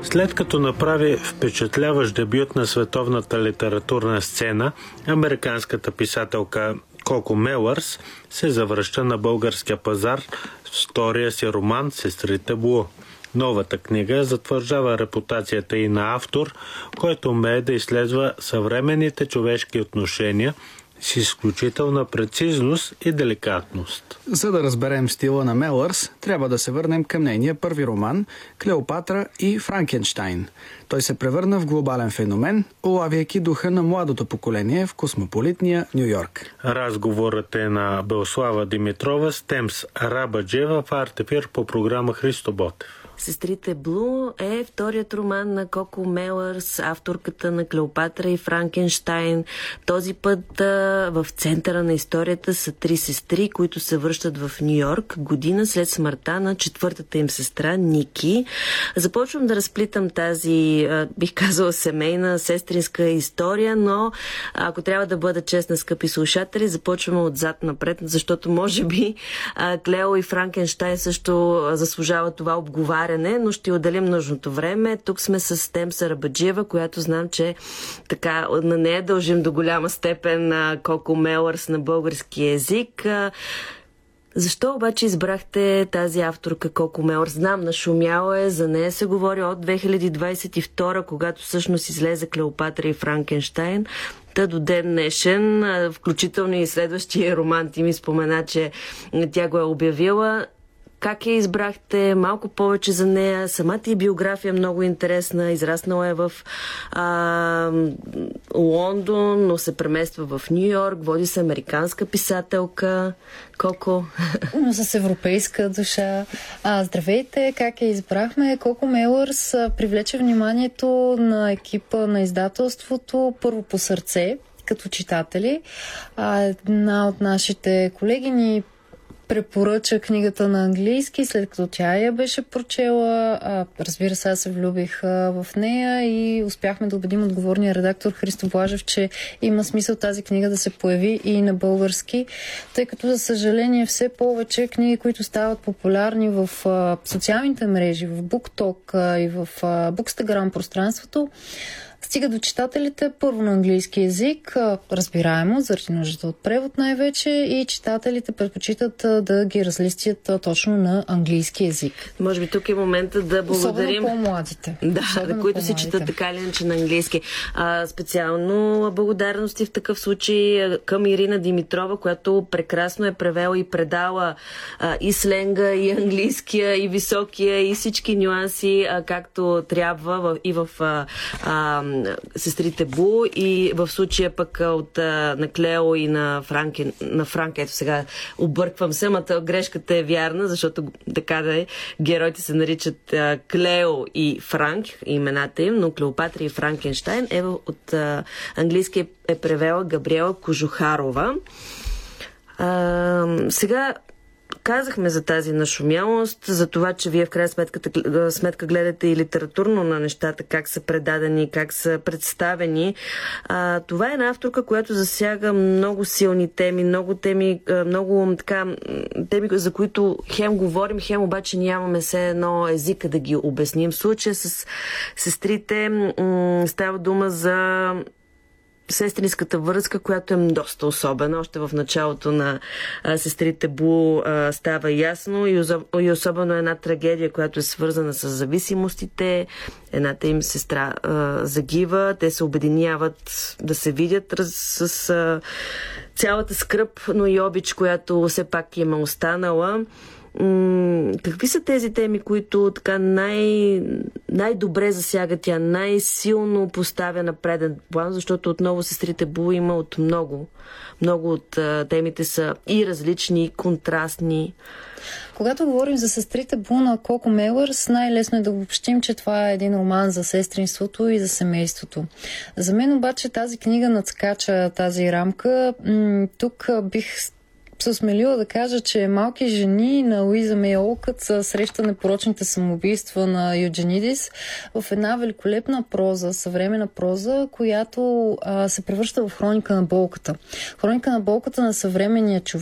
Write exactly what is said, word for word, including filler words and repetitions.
След като направи впечатляващ дебют на световната литературна сцена, американската писателка Коко Мелърс се завръща на българския пазар с втория си роман «Сестрите Блу». Новата книга затвърждава репутацията и на автор, който умее да изследва съвременните човешки отношения с изключителна прецизност и деликатност. За да разберем стила на Мелърс, трябва да се върнем към нейния първи роман «Клеопатра и Франкенщайн». Той се превърна в глобален феномен, улавяйки духа на младото поколение в космополитния Ню Йорк. Разговорът е на Белослава Димитрова с Темс Арабаджиева в Артефир по програма Христо Ботев. «Сестрите Блу» е вторият роман на Коко Мелърс, авторката на «Клеопатра и Франкенщайн». Този път а, в центъра на историята са три сестри, които се връщат в Ню Йорк година след смъртта на четвъртата им сестра Ники. Започвам да разплитам тази, а, бих казала, семейна, сестринска история, но ако трябва да бъда честна, скъпи слушатели, започваме отзад напред, защото може би а, Клео и Франкенщайн също заслужава това обговаряне, но ще отделим нужното време. Тук сме с Темс Арабаджиева, която знам, че така на нея дължим до голяма степен на Коко Мелърс на български език. Защо обаче избрахте тази авторка Коко Мелърс? Знам, нашумяла е, за нея се говори от две хиляди двадесет и втора, когато всъщност излезе Клеопатра и Франкенщайн. Та до ден днешен, включително и следващия роман, ти ми спомена, че тя го е обявила. Как я избрахте? Малко повече за нея. Самата и биография е много интересна. Израснала е в а, Лондон, но се премества в Ню Йорк. Води се американска писателка. Коко? Но с европейска душа. А, здравейте! Как я избрахме? Коко Мелърс привлече вниманието на екипа на издателството първо по сърце, като читатели. А, една от нашите колеги ни препоръча книгата на английски, след като тя я беше прочела. А, разбира се, аз се влюбих а, в нея и успяхме да убедим отговорния редактор Христо Блажев, че има смисъл тази книга да се появи и на български, тъй като, за съжаление, все повече книги, които стават популярни в а, социалните мрежи, в BookTok а, и в а, Bookstagram пространството, стига до читателите първо на английски език, разбираемо, заради нуждата от превод най-вече, и читателите предпочитат да ги разлистят точно на английски език. Може би тук е момента да благодарим... Особено по-младите. Да, Особено които си четат така или иначе на английски. А, специално благодарности в такъв случай към Ирина Димитрова, която прекрасно е превела и предала а, и сленга, и английския, и високия, и всички нюанси, а, както трябва в, и в а, а, Сестрите Блу, и в случая пък от на Клео и на Франк, на Франк, ето сега обърквам се, ама грешката е вярна, защото така да е, героите се наричат а, Клео и Франк, имената им, но Клеопатра и Франкенщайн е от а, английски е превела Габриела Кожухарова. А, сега казахме за тази нашумялост, за това, че вие в крайна сметка, сметка гледате и литературно на нещата, как са предадени, как са представени. А, това е една авторка, която засяга много силни теми, много теми, много така, теми, за които хем говорим, хем обаче нямаме все едно езика да ги обясним. В случая с сестрите м- става дума за сестринската връзка, която е доста особена. Още в началото на а, Сестрите Блу а, става ясно, и, и особено една трагедия, която е свързана с зависимостите. Едната им сестра а, загива, те се обединяват да се видят раз, с а, цялата скръб, но и обич, която все пак им е останала. М- какви са тези теми, които така най- най-добре засяга тя, най-силно поставя на преден план, защото отново Сестрите Блу има от много. Много от а, темите са и различни, и контрастни. Когато говорим за Сестрите Блу на Коко Мелърс, най-лесно е да обобщим, че това е един роман за сестринството и за семейството. За мен обаче тази книга надскача тази рамка. М- тук бих се осмелила да кажа, че Малки жени на Луиза Мей Олкът среща непорочните самоубийства на Юдженидис в една великолепна проза, съвременна проза, която а, се превръща в хроника на болката. Хроника на болката на съвременния човек.